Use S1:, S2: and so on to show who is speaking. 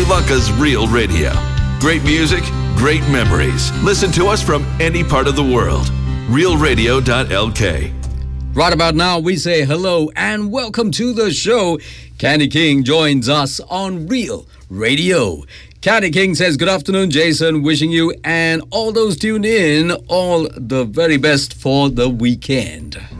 S1: Lanka's Real Radio. Great music, great memories. Listen to us from any part of the world. realradio.lk.
S2: Right about now, we say hello and welcome to the show. Candy King joins us on Real Radio. Candy King says, good afternoon, Jason. Wishing you and all those tuned in all the very best for the weekend.